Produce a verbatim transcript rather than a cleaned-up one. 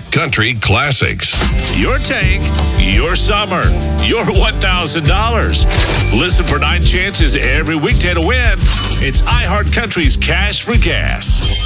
Country Classics. Your tank, your summer, your one thousand dollars. Listen for nine chances every weekday to win. It's iHeart Country's Cash for Gas.